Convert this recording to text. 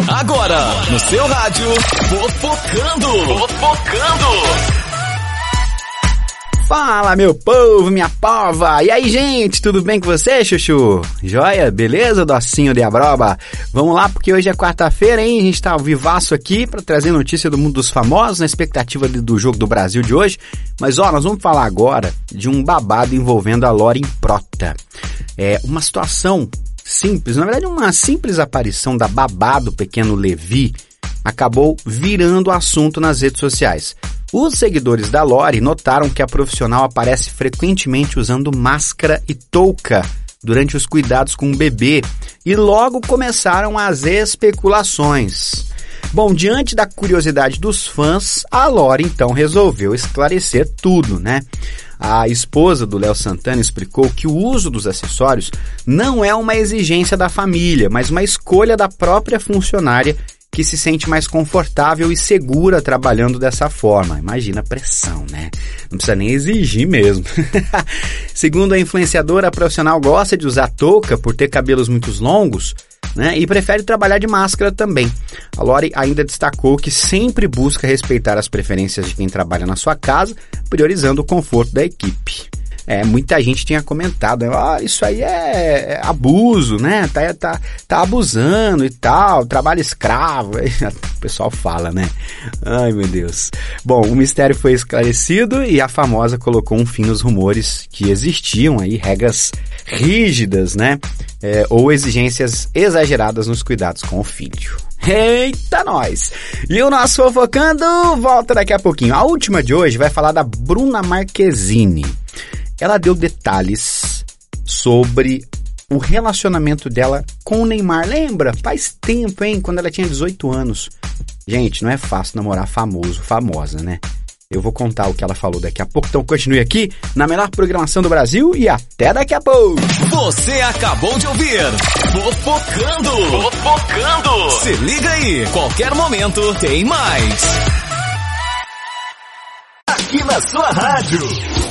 Agora, no seu rádio, Fofocando. Fala, meu povo, minha pova! E aí, gente, tudo bem com você, chuchu? Joia? Beleza, docinho de abroba? Vamos lá, porque hoje é quarta-feira, hein? A gente tá ao vivaço aqui pra trazer notícia do mundo dos famosos, na expectativa do jogo do Brasil de hoje. Mas, ó, nós vamos falar agora de um babado envolvendo a Lori Improta. É uma situação simples, na verdade, uma simples aparição da babá do pequeno Levi acabou virando assunto nas redes sociais. Os seguidores da Lori notaram que a profissional aparece frequentemente usando máscara e touca durante os cuidados com o bebê e logo começaram as especulações. Bom, diante da curiosidade dos fãs, a Lori então resolveu esclarecer tudo, né? A esposa do Léo Santana explicou que o uso dos acessórios não é uma exigência da família, mas uma escolha da própria funcionária que se sente mais confortável e segura trabalhando dessa forma. Imagina a pressão, né? Não precisa nem exigir mesmo. Segundo a influenciadora, a profissional gosta de usar touca por ter cabelos muito longos, né? E prefere trabalhar de máscara também. A Lori ainda destacou que sempre busca respeitar as preferências de quem trabalha na sua casa, priorizando o conforto da equipe. Muita gente tinha comentado, isso aí é abuso, né? Tá abusando e tal, trabalho escravo. O pessoal fala, né? Ai, meu Deus. Bom, o mistério foi esclarecido e a famosa colocou um fim nos rumores que existiam aí regras rígidas, né? Ou exigências exageradas nos cuidados com o filho. Eita, nós! E o nosso Fofocando volta daqui a pouquinho. A última de hoje vai falar da Bruna Marquezine. Ela deu detalhes sobre o relacionamento dela com o Neymar. Lembra? Faz tempo, hein? Quando ela tinha 18 anos. Gente, não é fácil namorar famosa, né? Eu vou contar o que ela falou daqui a pouco. Então continue aqui na melhor programação do Brasil e até daqui a pouco. Você acabou de ouvir Fofocando. Se liga aí, qualquer momento tem mais. Aqui na sua rádio.